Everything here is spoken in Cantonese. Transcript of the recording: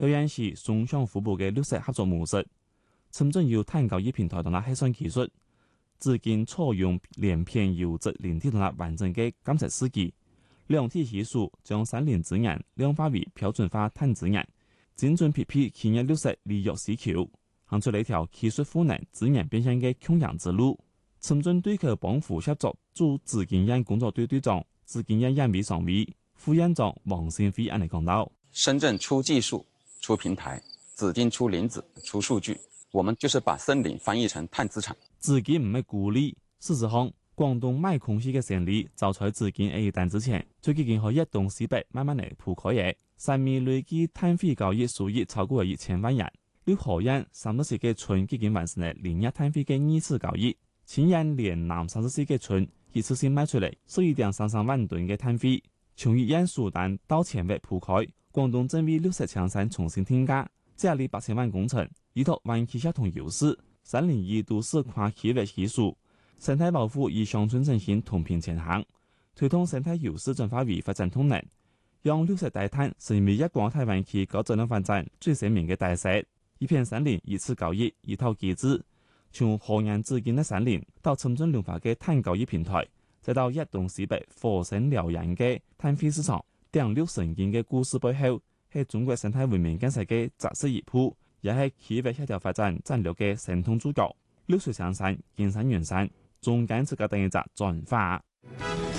表現是雙向互補嘅綠色合作模式。深圳有碳交易平台同埋核算技術，至今採用連片優質連體同埋完整嘅監測司機，兩體係數將山林資源量化為標準化碳資源，精準匹配企業綠色利益需求，行出呢條技術賦能資源變現嘅共贏之路。深圳對口幫扶協作駐紫金園工作隊隊長、紫金園園委常委、副院長王新飛嚟講到： 深圳出技術、出平台，紫金出林子、出數據，我們就是把森林翻譯成碳資產。 紫金唔係孤立，事實上，廣東賣空氣嘅先例早在紫金一單之前，最近可一東西北慢慢嚟鋪開嘅，上面累計碳費交易數億超過1000萬元。六合院34個村已經完成了連日碳費嘅2次交易。前年連南34個村一次性賣出嚟11.33萬噸嘅碳費，從一院數單到前域鋪開，廣東正為綠色強山重新定價，借力8000萬工程，依託灣區協同優勢，山林以都市跨區域技術，生態保護與鄉村振興同頻前行，推動生態優勢轉化為發展動能，讓綠色低碳成為一廣大灣區高質量發展最鮮明嘅特色。一片山林一次交易一套機制。從河源至今的山林到深圳量化嘅碳交易平台，再到一東西北火星燎原嘅碳費市場，第六神經嘅故事背後，係中國生態文明建設嘅扎實一步，也係區域協調發展戰略嘅神通主角。綠水青山，金山銀山，中間這個等於隻轉化。